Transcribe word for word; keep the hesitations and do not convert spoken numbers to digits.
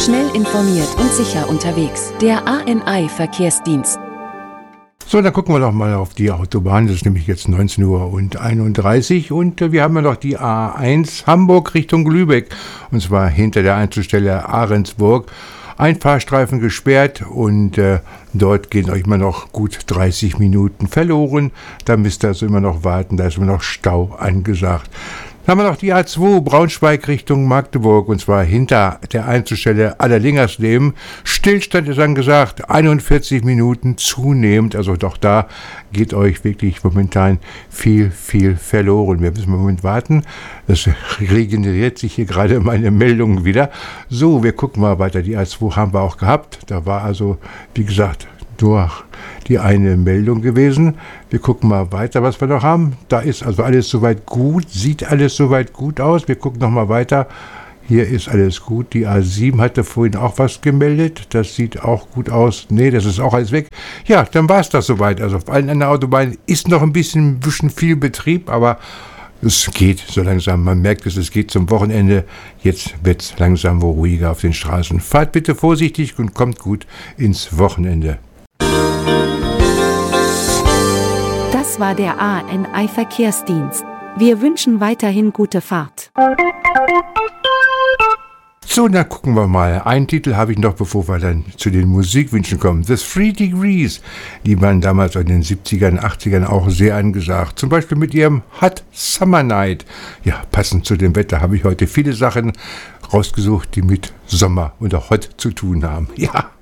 Schnell informiert und sicher unterwegs. Der A N I-Verkehrsdienst. So, dann gucken wir doch mal auf die Autobahn. Das ist nämlich jetzt neunzehn Uhr einunddreißig und äh, wir haben ja noch die A eins Hamburg Richtung Lübeck. Und zwar hinter der Einzelstelle Ahrensburg. Ein Fahrstreifen gesperrt und äh, dort gehen euch immer noch gut dreißig Minuten verloren. Da müsst ihr also immer noch warten, da ist immer noch Stau angesagt. Dann haben wir noch die A zwei Braunschweig Richtung Magdeburg und zwar hinter der Einzelstelle Allerlingersleben. Stillstand ist angesagt, einundvierzig Minuten zunehmend, also doch da geht euch wirklich momentan viel, viel verloren. Wir müssen im Moment warten, das regeneriert sich hier gerade meine Meldung wieder. So, wir gucken mal weiter, die A zwei haben wir auch gehabt, da war also, wie gesagt, nur die eine Meldung gewesen. Wir gucken mal weiter, was wir noch haben. Da ist also alles soweit gut, sieht alles soweit gut aus. Wir gucken noch mal weiter. Hier ist alles gut. Die A sieben hatte vorhin auch was gemeldet. Das sieht auch gut aus. Nee, das ist auch alles weg. Ja, dann war es das soweit. Also auf allen anderen Autobahnen ist noch ein bisschen, ein bisschen viel Betrieb, aber es geht so langsam. Man merkt es, es geht zum Wochenende. Jetzt wird es langsam ruhiger auf den Straßen. Fahrt bitte vorsichtig und kommt gut ins Wochenende. Das war der A N I-Verkehrsdienst. Wir wünschen weiterhin gute Fahrt. So, dann gucken wir mal. Einen Titel habe ich noch, bevor wir dann zu den Musikwünschen kommen. The Three Degrees, die waren damals in den siebzigern, achtzigern auch sehr angesagt. Zum Beispiel mit ihrem Hot Summer Night. Ja, passend zu dem Wetter habe ich heute viele Sachen rausgesucht, die mit Sommer oder Hot zu tun haben. Ja.